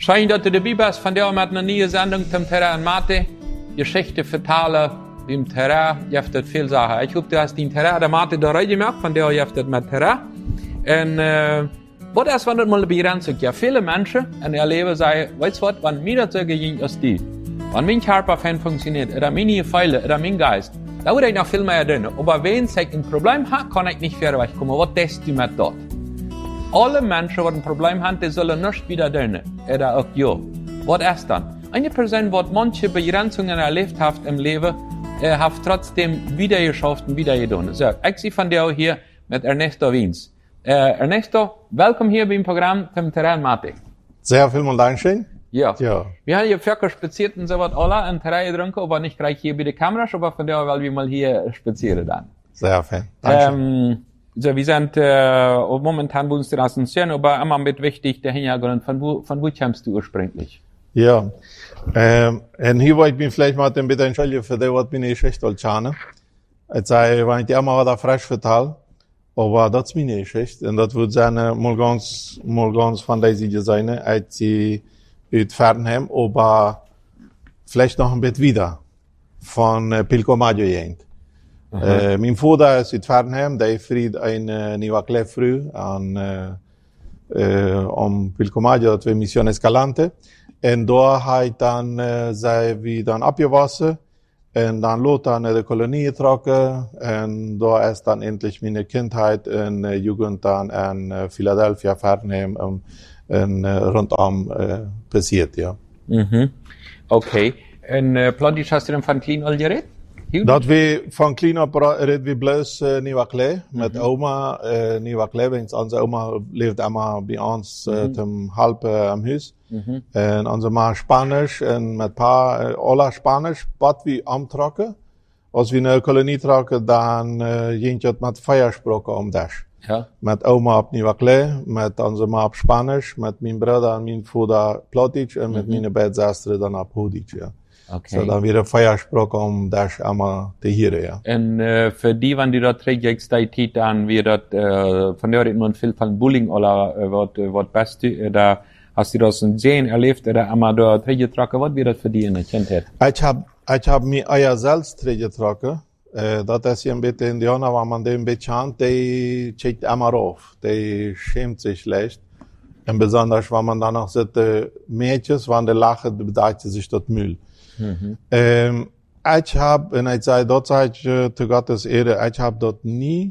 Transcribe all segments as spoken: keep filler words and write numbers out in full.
Schön, dass du dabei bist von der mit einer neuen Sendung zum Terrain und Mate. Geschichte vertalen im Terrain. Ihr habt das viel Sachen. Ich hoffe, du hast den Terrain der Mate da reingemacht, von der ihr habt das mit Terrain. Und, äh, was ist, wenn das mal begrenzt? Ja, viele Menschen in ihr Leben sagen, weißt du was, wenn mir das so ging als die, wenn mein Körper funktioniert, oder meine Gefühle, oder mein Geist, da würde ich noch viel mehr tun. Aber wenn ich ein Problem habe, kann ich nicht vorwärts wegkommen. Was denkst du mit dort? Alle Menschen, die ein Problem haben, die sollen nicht wieder tun. Oder auch ja. Was ist dann? Eine Person, die manche Begrenzungen erlebt hat im Leben, äh, hat trotzdem wieder geschafft und wieder getan. So, ich sehe von dir hier mit Ernesto Wiens. Äh, Ernesto, willkommen hier beim Programm zum Terrain Mate. Sehr vielen Dank, schön. Ja. ja. Wir haben hier völlig spaziert und so was alle in Terrain getrunken, aber nicht gleich hier bei den Kameras, aber von der weil wir mal hier spazieren dann. Sehr fein. Danke. Ähm, so, wir sind äh, momentan bei uns draußen sehen, aber immer mit wichtig der Hintergrund, von wo, von wo kommst du ursprünglich? Ja, ähm, und hier wollte ich mich vielleicht mal ein bisschen entschuldigen für das, was meine Geschichte wollte. Jetzt sei, wenn ich immer wieder frisch vertal, aber das ist meine Geschichte, und das wird sein, mal ganz, mal ganz von der Seite sein, als sie uit Fernheim, aber vielleicht noch ein bisschen wieder von äh, Pilcomaggio jent. Uh, mijn vader is uit Fernheim, die fried een uh, nieuwe klef früh aan uh, uh, om Pilcomaggio, dat we Mission Escalante. En daar hij dan uh, zij wie dan abgewassen en dan later naar de Kolonie getrokken en daar is dan endlich meine Kindheit en uh, Jugend dan in uh, Philadelphia, Fernheim um, en uh, rondom uh, passiert, ja. Mhm. Okay. En uh, plotjes hast du dan van klein al gereed? Dat we van klein op red we bloos uh, Nieuwe met mm-hmm. oma uh, Nieuwe want onze oma leeft immer bij ons uh, mm-hmm. ten halb uh, am huis. Mm-hmm. En onze ma Spanisch en met pa uh, alle Spanisch, wat we amtrokken. Als we naar kolonie trokken, dan uh, ging het met feiersproken om das. Ja. Met oma op Nieuwe met onze ma op Spanisch, met mijn broer en mijn vader Plottisch en met mm-hmm. mijn beide zusters dan op Hoedisch, ja. Okay. So, dann wieder Feiersprochen, um das einmal zu hören, ja. Und, äh, für die, wenn die dort trägt, dann wir dort, äh, von der man viel von Bullying oder, äh, was, was best du, da hast du das sehen, erlebt, oder einmal dort trägt, was wir dort für die in der Kindheit? Ich hab, ich hab mir euer selbst trägt, äh, das ist ja ein bisschen Indianer, wenn man den bekannt, die checkt immer auf, die schämt sich schlecht. Und besonders, wenn man dann noch sieht, äh, Mädchen, wenn die lachen, bedeutet sich das Müll. Mhm. Ähm, ich hab, und ich sage, dort sage ich, äh, zu Gottes Ehre, ich hab dort nie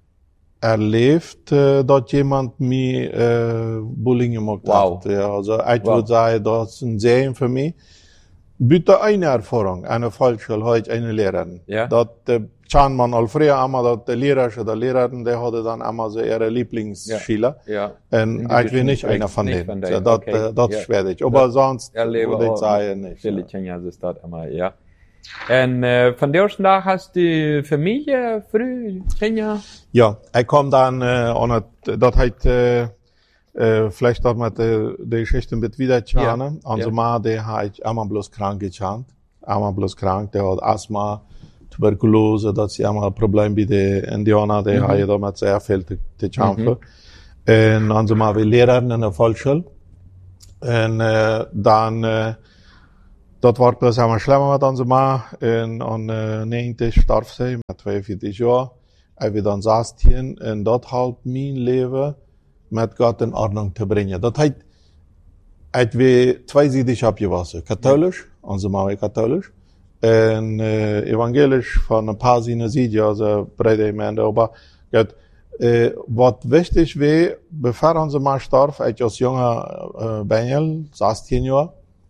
erlebt, äh, dort jemand mir, äh, Bullying gemacht wow. hat. Ja, also, ich wow. würde sagen, das ist ein Sehen für mich. Bitte eine Erfahrung, eine Volksschule, heute eine Lehrerin. Ja. Dort, äh, kann man all früher einmal, dort der Lehrer oder Lehrerin, der hatte dann einmal so ihre Lieblingsschüler. Ja. ja. Und ich will nicht einer von denen. Von denen. Das, okay. äh, das ist schwierig. Aber das sonst, würde ich sagen, nicht. Viele ja. ist das immer, ja. Und, äh, von der ersten Tag hast du Familie, früh, Kinder? Ja, ich komme dann, äh, an das halt, äh, äh, vielleicht auch mit der, der Geschichte ein bisschen wieder schauen. Ja. Unsere ja. Mann, der hat einmal bloß krank geschaut. Einmal bloß krank, der hat Asthma, Tuberkulose, dat is allemaal een probleem bij de Indianen, die mm-hmm. hebben met zeer veel te, te kämpfen. Mm-hmm. En dan zijn we leraar in de volksschule. En uh, dan, uh, dat wordt plus helemaal schlimmer met onze ma. En aan uh, negentig starf zij, met tweeënveertig jaar. En we dan zestien. En dat helpt mijn leven met God in ordnung te brengen. Dat heet, het we tweezijdig opgewassen. Katholisch, onze ma is katholisch. En uh, evangelisch van een paar zinnen ziet je als een brede gemeente. Maar goed, uh, wat wichtig was, bevor onze man starf, ik als jonge uh, benjel, zestien jaar,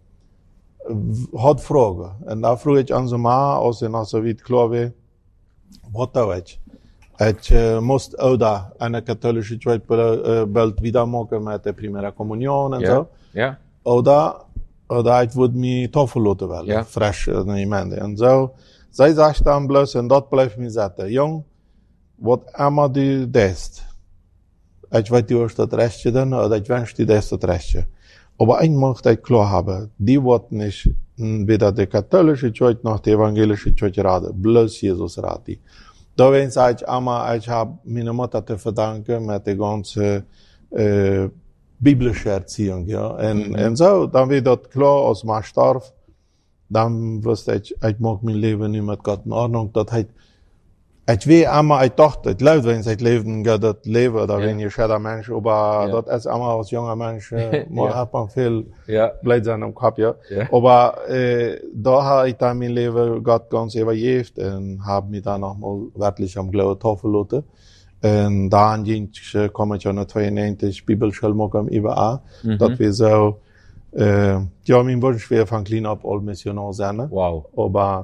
had vragen. En dan vroeg ik onze man, als hij nog zo weit klaar was, wat doe ik? Ik uh, moest ouder een katholische beeld wieder maken met de primera communion en ja. zo. Ja. Ouder, oder ich würde mich Toffel lassen wollen, ja. frisch in die Mende. Und so, sie sagt dann bloß, und dort bleibt mir sagen, Jung, was immer du denkst, ich weiß, du hast das Rechte dann, oder ich wünsche dir das Rechte. Aber ich möchte ich klar haben, die wird nicht weder die katholische Kirche noch die evangelische Kirche raten, bloß Jesus raten. Da sage ich immer, ich habe meine Mutter zu verdanken mit der ganzen, äh, biblische Erziehung, ja. En, mm-hmm. en zo, dan weer dat klaar als maar starf, dan was het, ik maak mijn leven nu met God in ordnung, dat hij, ik weet allemaal, ik dacht, het leuk wenn het leven gaat dat leven, dat ben je schade mens, maar dat is allemaal als jonge mens, maar heb man veel blij zijn om kap, ja. Maar äh, da heb ik dan mijn leven God ganz übergeeft en heb me dan nogmaals werkelijk om geloof toeverlaten. En dan kom ik naar tweeënnegentig Bibelschool maken in I B A, mm-hmm. dat we zo, uh, ja, mijn wunsch weer van klein op al missionair zijn. Wow. Maar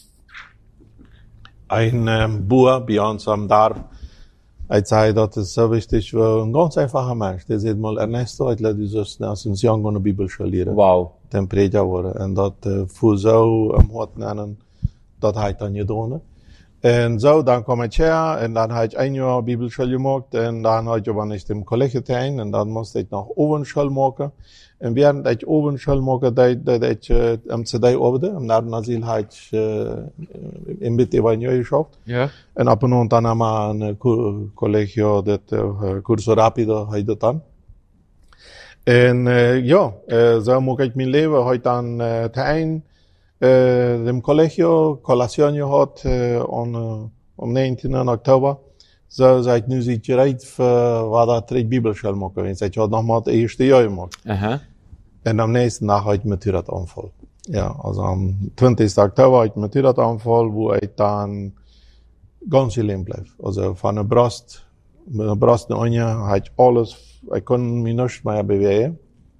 een um, boer bij ons am Dorf, hij zei dat het zo wichtig was, een ganz einfache mens. Die zei mal, Ernesto, ik laat u zo snel sinds jong aan de Bibelschool leren. Wow. Ten prediker worden. En dat uh, voor zo um, hard nemen, dat hij dan gedaan. En zo, dan kwam ik hier en dan had ik een jaar Bibelschool gemaakt en dan had ik aber niet im college zijn en dan moest ik nog Ovenschool maken. En während ik Ovenschool maakte, dat, dat ik uh, am C D arbeidde, am Nardenasiel had ik uh, in Bitte evangelische ja. En op en toe dan ama een college, dat uh, curso rapido had ik dat dan. En uh, ja, uh, zo maak ik mijn leven, had ik dan uh, te eind. Uh, dem colegio colación gehad uh, on, uh, om negentien oktober. Zo zei ik nu zit je rijdt voor waar dat ik Bibelschool maken. En zei ik had nog maar het eerste jaar gemaakt. Uh-huh. En am nächsten dag had ik met dat aanval. Ja, also am twintigste oktober had ik met dat aanval, wo ik dan ganz alleen bleef. Also van een brast, met een brast naar onje had ik alles, ik kon me niets meer bewegen.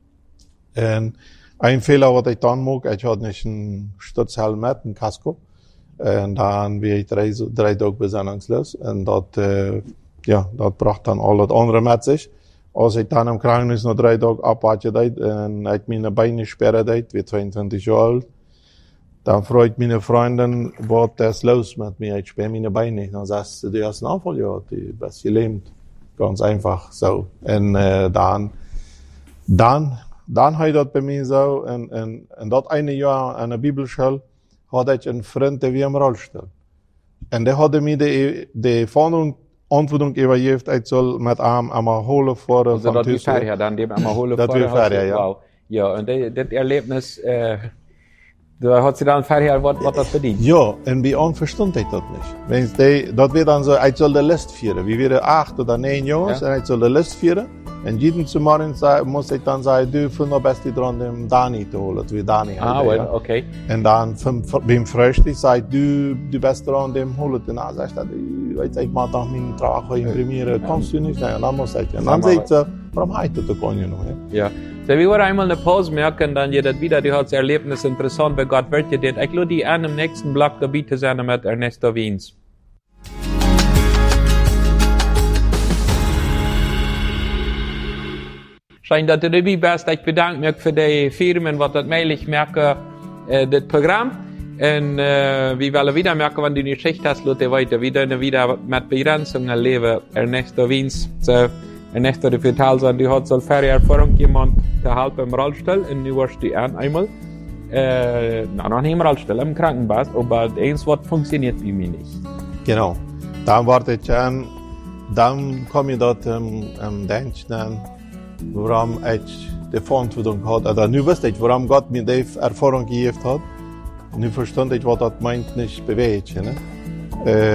En een Fehler, wat ik dan maak, ik had niet een stutzhelm met, een casco. En dan weer ik drie, drie dagen bezendingsloos. En dat, uh, ja, dat bracht dan al het andere met zich. Als ik dan im Krankenhuis nog drie dagen apart deed en ik mijn benen sperren deed, weer tweeëntwintig jaar oud, dan vroeg ik mijn vrienden, wat is los met mij? Ik sper mijn benen niet. Dan zei ze, die heeft een aanval gehad, die best gelähmt. Ganz einfach zo. En uh, dan, dan, Dan had dat bij mij zo, en, en, en dat ene jaar aan de Bibelschool had ik een vriend die weer een rolstoel. En die had mij de, de volgende antwoording overgegeven, ik zal met hem allemaal holen voor also van thuis. Dat weer dan die allemaal holen voor. Dat weer verder, ja. Wow. Ja, en dit, dit erlebnis, uh, da had ze dan verder wat, wat dat verdient. Ja, en bij ons verstond ik dat niet. Die, dat weer dan zo, ik zal de list vieren. We waren acht of negen jongens, ja. En ik zal de list vieren. En jeden morgen moest ik dan zeggen, du vindt het best dran om Dani te holen, wie Dani had. Ah, well, oké. Okay. En dan beim Frühstück zei ik, du, du best dran om holen. En dan zei ik, weet ik, maar dan mijn traag imprimeren, kannst du nicht? En dan moest ik. En dan zei ik zo, waarom heet het ook aan je nog? Ja. So, wir wollen einmal eine Pause merken, dann ihr das wieder, die hat das Erlebnis interessant, weil Gott wird dir das. Ich lade die an im nächsten Block dabei zu sein mit Ernesto Wiens. Schijn dat u erbij bent. Ik bedank me voor de firmen wat dat möglich merken, uh, dit programma. En uh, we willen wieder merken, wanneer du een geschichte hast, laat je weiter. We doen wieder met begrenzingen leven. Ernesto Wiens. So, Ernesto, de vertelt zijn, die had zo'n verre ervaring iemand te helpen im Rollstuhl. En nu was die aan eenmaal. Uh, nou, nog niet im Rollstuhl, im Krankenbad. Aber eins wat funktioniert bij mij niet. Genau. Dan word ik aan, dan kom je dat um, um, denken. Waarom ik de verantwoording had. Oder nu wist ik waarom God mir die ervaring gegeven had. Nu verstond ik wat dat meint niet beweegt. Ne?